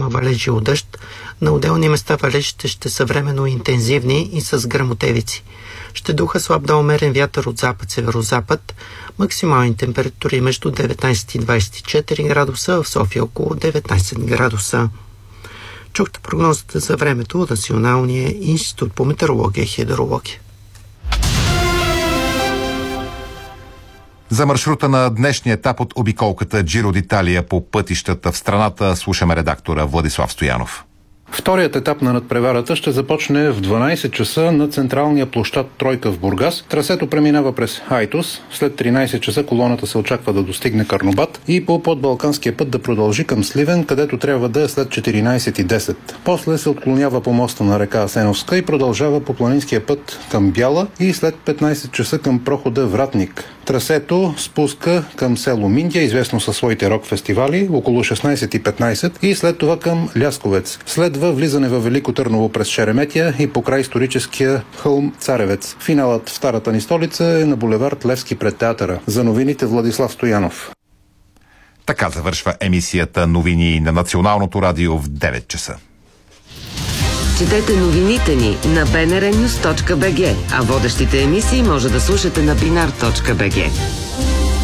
валежи от дъжд. На отделни места валежите ще са временно интензивни и с гръмотевици. Ще духа слаб до умерен вятър от запад-северозапад. Максимални температури между 19 и 24 градуса, в София около 19 градуса. Чухте прогнозата за времето от Националния институт по метеорология и хидрология. За маршрута на днешния етап от обиколката Джиро d'Italia по пътищата в страната слушаме редактора Владислав Стоянов. Вторият етап на надпреварата ще започне в 12 часа на централния площад Тройка в Бургас. Трасето преминава през Айтос. След 13 часа колоната се очаква да достигне Карнобат и по подбалканския път да продължи към Сливен, където трябва да е след 14:10. После се отклонява по моста на река Асеновска и продължава по планинския път към Бяла и след 15 часа към прохода Вратник. Трасето спуска към село Миндия, известно със своите рок-фестивали, около 16:15 и след това към Лясковец. Следва влизане във Велико Търново през Шереметя и покрай историческия хълм Царевец. Финалът в старата ни столица е на булевард Левски пред театъра. За новините Владислав Стоянов. Така завършва емисията новини на Националното радио в 9 часа. Четете новините ни на bnrnews.bg, а водещите емисии може да слушате на binar.bg.